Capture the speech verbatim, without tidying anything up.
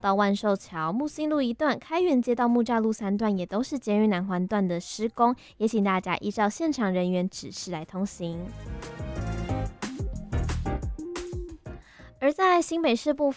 到万寿桥、木星路一段、开元街到木栅路三段也都是捷运南环段的施工，也请大家依照现场人员指示来通行。而在新北市部